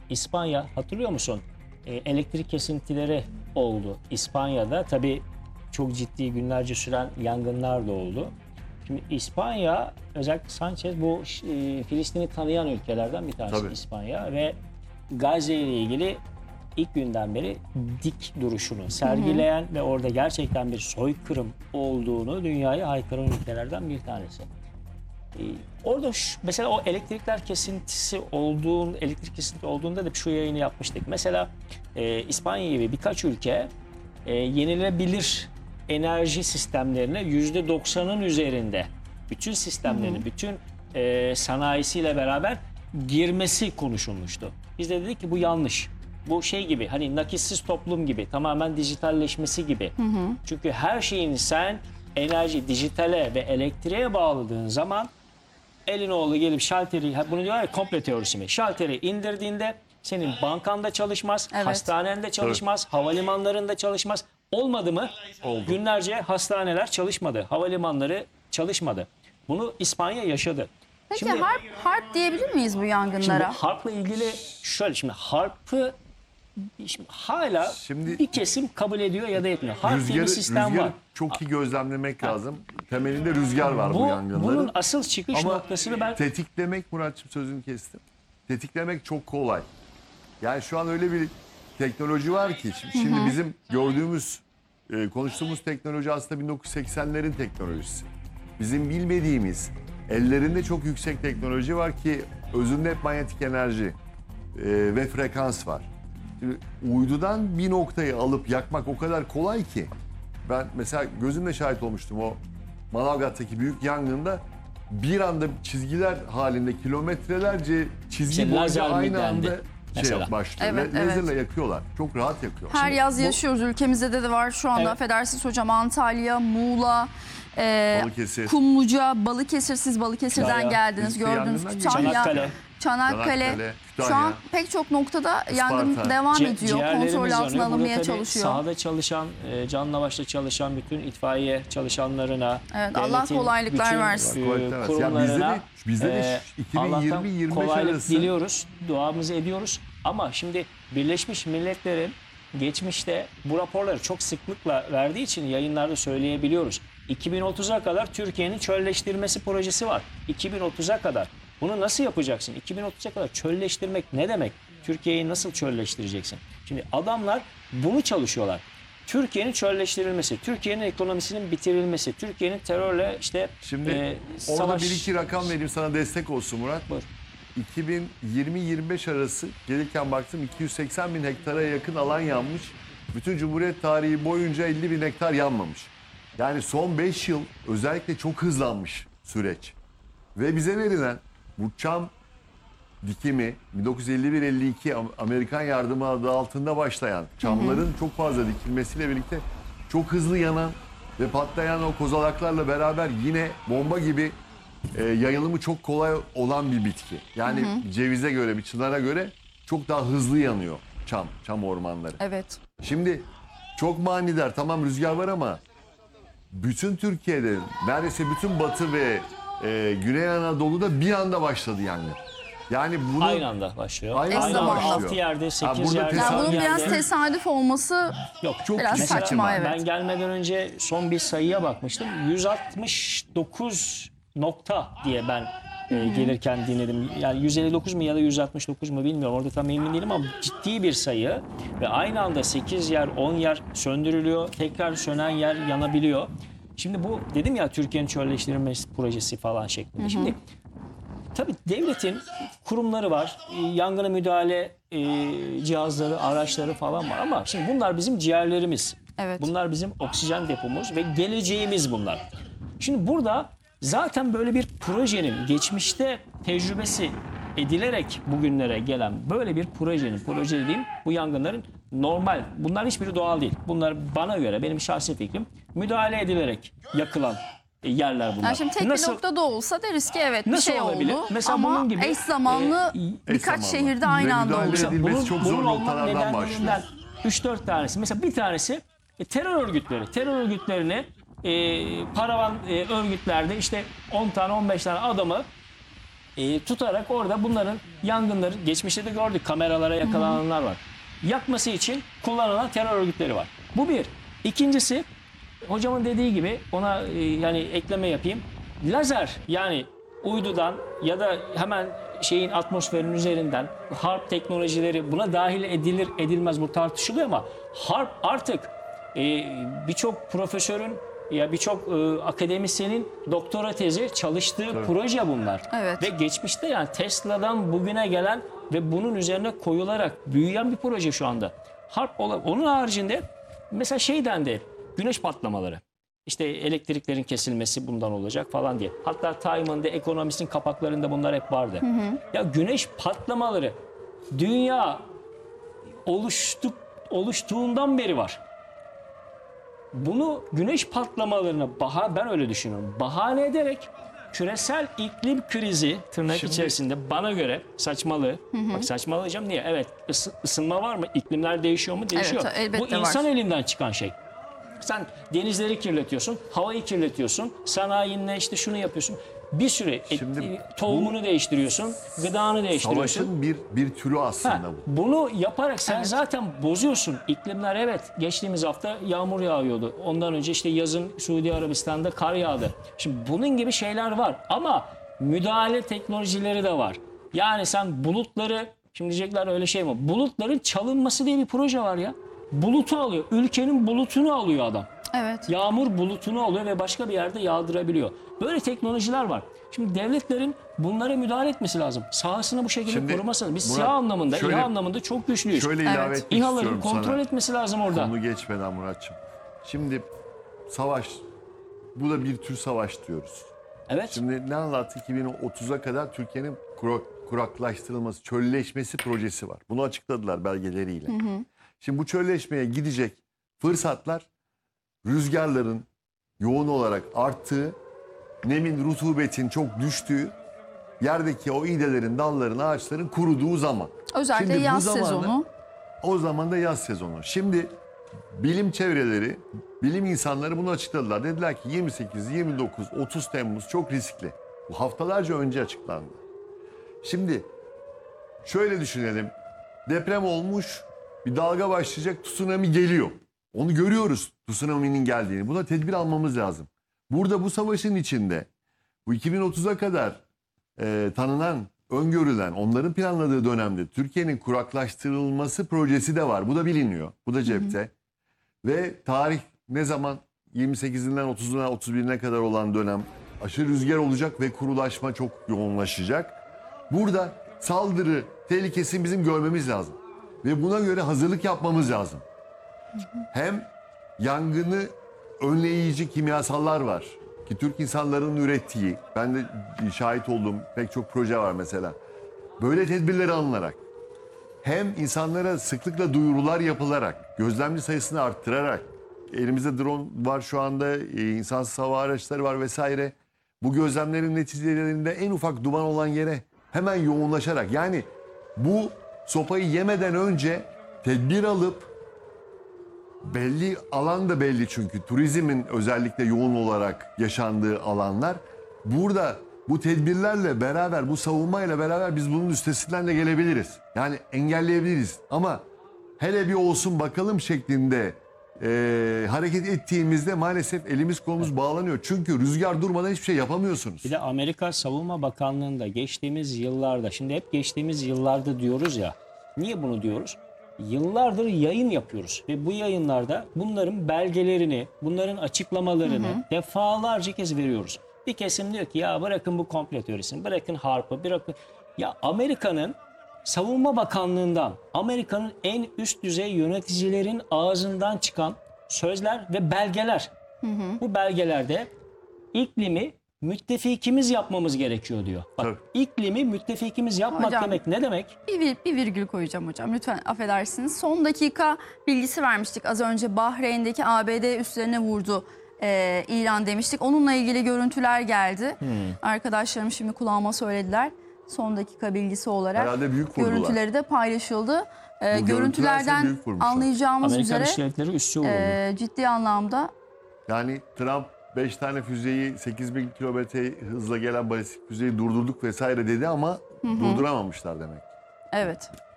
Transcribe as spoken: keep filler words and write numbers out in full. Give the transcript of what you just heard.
İspanya, hatırlıyor musun? E, elektrik kesintileri oldu İspanya'da. Tabii çok ciddi, günlerce süren yangınlar da oldu. Şimdi İspanya, özellikle Sanchez bu e, Filistin'i tanıyan ülkelerden bir tanesi. Tabii. İspanya ve Gazze ile ilgili ilk günden beri dik duruşunu sergileyen, hı hı, ve orada gerçekten bir soykırım olduğunu dünyaya haykıran ülkelerden bir tanesi. Ee, orada şu, mesela o elektrikler kesintisi olduğun, elektrik kesinti olduğunda da şu yayını yapmıştık. Mesela e, İspanya gibi birkaç ülke e, yenilebilir enerji sistemlerine yüzde doksanın üzerinde bütün sistemlerini, hı hı, bütün e, sanayisiyle beraber girmesi konuşulmuştu. Biz de dedik ki bu yanlış. Bu şey gibi, hani nakitsiz toplum gibi, tamamen dijitalleşmesi gibi. Hı hı. Çünkü her şeyin sen enerji, dijitale ve elektriğe bağladığın zaman elin oğlu gelip şalteri, bunu diyorlar ya, komple teorisi mi? Şalteri indirdiğinde senin bankanda çalışmaz, evet, hastanende çalışmaz, evet, havalimanlarında çalışmaz. Olmadı mı? Oldu. Günlerce hastaneler çalışmadı, havalimanları çalışmadı. Bunu İspanya yaşadı. Peki şimdi, harp, harp diyebilir miyiz bu yangınlara? Şimdi bu harpla ilgili şöyle, şimdi harpı şimdi hala şimdi bir kesim kabul ediyor ya da etmiyor. Harp rüzgarı, diye bir sistem var. Çok iyi gözlemlemek ha. lazım. Temelinde rüzgar var bu, bu yangınların. Bunun asıl çıkış Ama noktasını ben... tetiklemek, Muratçım sözünü kestim. Tetiklemek çok kolay. Yani şu an öyle bir teknoloji var ki. Şimdi, şimdi bizim gördüğümüz, e, konuştuğumuz teknoloji aslında bin dokuz yüz seksenlerin teknolojisi. Bizim bilmediğimiz, ellerinde çok yüksek teknoloji var ki özünde hep manyetik enerji e, ve frekans var. Şimdi, uydudan bir noktayı alıp yakmak o kadar kolay ki. Ben mesela gözümle şahit olmuştum o Manavgat'taki büyük yangında. Bir anda çizgiler halinde kilometrelerce çizgi işte boyunca aynı dendi. anda şey başlıyor. Evet, Le Laserle evet. yakıyorlar. Çok rahat yakıyor. Her Şimdi yaz bu, yaşıyoruz. Ülkemizde de, de var şu anda. Evet. Affedersiniz hocam, Antalya, Muğla, e, Balıkesir, Kumluca, Balıkesir. Siz Balıkesir'den Kütahya, geldiniz. Gördünüz. Kütahya, Çanakkale. Çanakkale. Çanakkale, Şu an pek çok noktada yangın Isparta. devam C ediyor. Kontrol altına alınmaya çalışıyor. Sahada çalışan, e, canla başla çalışan bütün itfaiye çalışanlarına, evet, Allah kolaylıklar versin. E, kurumlarına, yani bizde de, bizde de iki bin yirmi yirmi beş kolaylık arası diliyoruz, duamızı ediyoruz. Ama şimdi Birleşmiş Milletler'in geçmişte bu raporları çok sıklıkla verdiği için yayınlarda söyleyebiliyoruz. iki bin otuza kadar Türkiye'nin çölleştirmesi projesi var. iki bin otuza kadar. Bunu nasıl yapacaksın? iki bin otuza kadar çölleştirmek ne demek? Türkiye'yi nasıl çölleştireceksin? Şimdi adamlar bunu çalışıyorlar. Türkiye'nin çölleştirilmesi, Türkiye'nin ekonomisinin bitirilmesi, Türkiye'nin terörle işte Şimdi e, orada savaş... bir iki rakam vereyim sana, destek olsun Murat. Buyur. iki bin yirmi yirmi beş arası gelirken baktım iki yüz seksen bin hektara yakın alan yanmış. Bütün Cumhuriyet tarihi boyunca elli bin hektar yanmamış. Yani son beş yıl özellikle çok hızlanmış süreç. Ve bize verilen bu çam dikimi bin dokuz yüz elli bir elli iki Amerikan yardımı adı altında başlayan çamların, hı hı, çok fazla dikilmesiyle birlikte çok hızlı yanan ve patlayan o kozalaklarla beraber yine bomba gibi e, yayılımı çok kolay olan bir bitki. Yani, hı hı, cevize göre, bir çınara göre çok daha hızlı yanıyor çam, çam ormanları. Evet. Şimdi çok manidar, tamam rüzgar var ama bütün Türkiye'de neredeyse bütün batı ve e, Güney Anadolu'da bir anda başladı yangın. Yani bunu aynı anda başlıyor. Aynı anda anda başlıyor. altı yerde, sekiz yerde. Yani bunun biraz tesadüf olması yok, çok biraz mesela, saçma, evet. Ben gelmeden önce son bir sayıya bakmıştım. yüz altmış dokuz nokta diye ben e, gelirken dinledim. Yani yüz elli dokuz mu ya da yüz altmış dokuz mu bilmiyorum. Orada tam emin değilim ama ciddi bir sayı. Ve aynı anda sekiz yer, on yer söndürülüyor. Tekrar sönen yer yanabiliyor. Şimdi bu dedim ya, Türkiye'nin çölleştirilmesi projesi falan şeklinde. Hı hı. Şimdi tabii devletin kurumları var, yangına müdahale e, cihazları, araçları falan var ama şimdi bunlar bizim ciğerlerimiz. Evet. Bunlar bizim oksijen depomuz ve geleceğimiz bunlar. Şimdi burada zaten böyle bir projenin geçmişte tecrübesi edilerek bugünlere gelen böyle bir projenin, proje dediğim bu yangınların normal, bunlar hiçbiri doğal değil. Bunlar bana göre, benim şahsi fikrim, müdahale edilerek yakılan yerler bunlar. Yani şimdi tek nasıl, bir noktada olsa deriz ki evet bir nasıl şey olabilir? oldu. Mesela ama bunun gibi, eş zamanlı e, birkaç eş zamanlı. şehirde aynı Ve anda müdahale olacak. edilmesi bunun, çok zor bunun olma noktalardan başlıyor. nedenlerinden üç dört tanesi. Mesela bir tanesi e, terör örgütleri. Terör örgütlerini e, paravan e, örgütlerde işte on tane on beş tane adamı e, tutarak orada bunların yangınları geçmişte de gördük, kameralara yakalananlar var. Yakması için kullanılan terör örgütleri var. Bu bir. İkincisi hocamın dediği gibi ona e, yani ekleme yapayım. Lazer yani uydudan ya da hemen şeyin atmosferin üzerinden harp teknolojileri buna dahil edilir edilmez bu tartışılıyor ama harp artık e, birçok profesörün ya birçok e, akademisyenin doktora tezi çalıştığı Tabii. proje bunlar. Evet. Ve geçmişte yani Tesla'dan bugüne gelen ve bunun üzerine koyularak büyüyen bir proje şu anda. Harp olan onun haricinde mesela şeyden de güneş patlamaları. İşte elektriklerin kesilmesi bundan olacak falan diye. Hatta Time'ın da ekonomisinin kapaklarında bunlar hep vardı. Hı hı. Ya güneş patlamaları dünya oluştuk oluştuğundan beri var. Bunu güneş patlamalarına baha ben öyle düşünüyorum. Bahane ederek küresel iklim krizi tırnak Şimdi- içerisinde bana göre saçmalığı. Bak saçmalayacağım niye? Evet ısı- ısınma var mı? İklimler değişiyor mu? Değişiyor. Evet, elbette Bu insan var. elinden çıkan şey. Sen denizleri kirletiyorsun, havayı kirletiyorsun, sanayinle işte şunu yapıyorsun. Bir süre et- Şimdi tohumunu değiştiriyorsun, gıdanı değiştiriyorsun. Savaşın bir bir türü Ha, aslında bu. bunu yaparak sen zaten bozuyorsun. İklimler evet geçtiğimiz hafta yağmur yağıyordu. Ondan önce işte yazın Suudi Arabistan'da kar yağdı. Şimdi bunun gibi şeyler var ama müdahale teknolojileri de var. Yani sen bulutları şimdi diyecekler öyle şey mi? Bulutların çalınması diye bir proje var ya. Bulutu alıyor. Ülkenin bulutunu alıyor adam. Evet. Yağmur bulutunu alıyor ve başka bir yerde yağdırabiliyor. Böyle teknolojiler var. Şimdi devletlerin bunlara müdahale etmesi lazım. Sahasını bu şekilde Şimdi koruması lazım. Biz Murat, SİHA anlamında, şöyle- İHA anlamında çok güçlüyüz. Şöyle Evet. ilave etmek İHA'ların istiyorum kontrol sana. etmesi lazım orada. Konu geçmeden Muratçım. Şimdi savaş, bu da bir tür savaş diyoruz. Evet. Şimdi ne anlattı? iki bin otuza kadar Türkiye'nin kurak, kuraklaştırılması, çölleşmesi projesi var. Bunu açıkladılar belgeleriyle. Şimdi bu çölleşmeye gidecek fırsatlar rüzgarların yoğun olarak arttığı, nemin, rutubetin çok düştüğü, yerdeki o iğdelerin, dalların, ağaçların kuruduğu zaman. Özellikle Şimdi bu yaz zamanı- sezonu. O zaman da yaz sezonu. Şimdi bilim çevreleri, bilim insanları bunu açıkladılar. Dediler ki yirmi sekiz, yirmi dokuz, otuz Temmuz çok riskli. Bu haftalarca önce açıklandı. Şimdi şöyle düşünelim. Deprem olmuş, bir dalga başlayacak, tsunami geliyor. Onu görüyoruz, tsunami'nin geldiğini. Buna tedbir almamız lazım. Burada bu savaşın içinde bu iki bin otuza kadar e, tanınan, öngörülen, onların planladığı dönemde Türkiye'nin kuraklaştırılması projesi de var. Bu da biliniyor. Bu da cepte. Ve tarih ne zaman? yirmi sekizinden otuzuna, otuz birine kadar olan dönem aşırı rüzgar olacak ve kurulaşma çok yoğunlaşacak. Burada saldırı tehlikesini bizim görmemiz lazım. Ve buna göre hazırlık yapmamız lazım. Hem yangını önleyici kimyasallar var ki Türk insanların ürettiği, ben de şahit olduğum pek çok proje var mesela. Böyle tedbirleri alınarak hem insanlara sıklıkla duyurular yapılarak, gözlemci sayısını arttırarak, elimizde drone var şu anda, e, insansız hava araçları var vesaire. Bu gözlemlerin neticelerinde en ufak duman olan yere hemen yoğunlaşarak, yani bu sopayı yemeden önce tedbir alıp, belli alan da belli çünkü turizmin özellikle yoğun olarak yaşandığı alanlar. Burada bu tedbirlerle beraber, bu savunmayla beraber biz bunun üstesinden de gelebiliriz. Yani engelleyebiliriz. Ama hele bir olsun bakalım şeklinde e, hareket ettiğimizde maalesef elimiz kolumuz bağlanıyor. Çünkü rüzgar durmadan hiçbir şey yapamıyorsunuz. Bir de Amerika Savunma Bakanlığı'nda geçtiğimiz yıllarda, şimdi hep geçtiğimiz yıllarda diyoruz ya. Niye bunu diyoruz? Yıllardır yayın yapıyoruz ve bu yayınlarda bunların belgelerini, bunların açıklamalarını defalarca kez veriyoruz. Bir kesim diyor ki ya bırakın bu komplo teorisini, bırakın harpı, bırakın. Ya Amerika'nın Savunma Bakanlığı'ndan, Amerika'nın en üst düzey yöneticilerin ağzından çıkan sözler ve belgeler. Bu belgelerde iklimi müttefikimiz yapmamız gerekiyor diyor. Bak Tabii. iklimi müttefikimiz yapmak Hocam, demek ne demek? Bir, vir- bir virgül koyacağım hocam. Lütfen affedersiniz. Son dakika bilgisi vermiştik. Az önce Bahreyn'deki A B D üslerine vurdu e, ilan demiştik. Onunla ilgili görüntüler geldi. Arkadaşlarım şimdi kulağıma söylediler. Son dakika bilgisi olarak. Herhalde büyük vurdular. Görüntüleri de paylaşıldı. E, Bu görüntülerse görüntülerden büyük vurmuşlar. anlayacağımız Amerika üzere Birleşik Devletleri üssü vuruldu. e, ciddi anlamda Yani Trump beş tane füzeyi sekiz bin kilometre hızla gelen balistik füzeyi durdurduk vesaire dedi ama durduramamışlar demek. Evet.